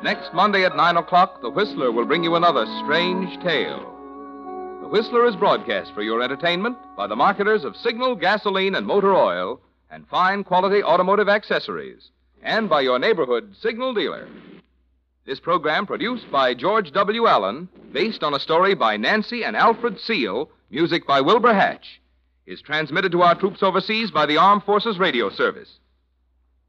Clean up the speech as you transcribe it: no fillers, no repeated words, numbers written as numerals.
Next Monday at 9 o'clock, The Whistler will bring you another strange tale. The Whistler is broadcast for your entertainment by the marketers of Signal gasoline and motor oil and fine quality automotive accessories, and by your neighborhood Signal dealer. This program produced by George W. Allen, based on a story by Nancy and Alfred Seal, music by Wilbur Hatch, is transmitted to our troops overseas by the Armed Forces Radio Service.